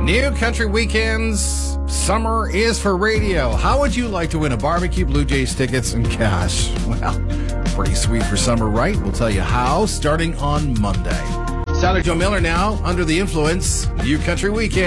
New Country Weekends. Summer is for radio. How would you like to win a barbecue, Blue Jays tickets, and cash? Well, pretty sweet for summer, right? We'll tell you how starting on Monday. Tyler Joe Miller now, Under the Influence. New Country Weekend.